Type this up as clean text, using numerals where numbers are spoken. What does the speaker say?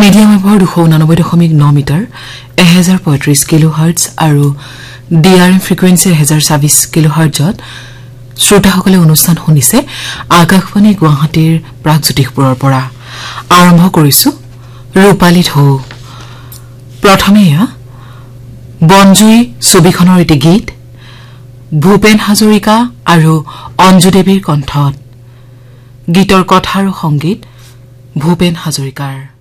medium ৱেভৰ 289.9 metre 1035 কিলোহাৰ্টজ আৰু DRM frequency 1026 কিলোহাৰ্টজত শ্ৰোতাসকলে অনুষ্ঠান শুনিছে আকাশবাণী গুৱাহাটীৰ প্ৰাগজ্যোতিষপুৰৰ পৰা আৰম্ভ কৰিছো ৰূপালী ঢৌ প্ৰথমে বনজুই ছবিখনৰ এটি গীত ভূপেন হাজৰিকা আৰু অঞ্জু দেৱীৰ কণ্ঠত গীতৰ কথা আৰু সংগীত ভূপেন হাজৰিকাৰ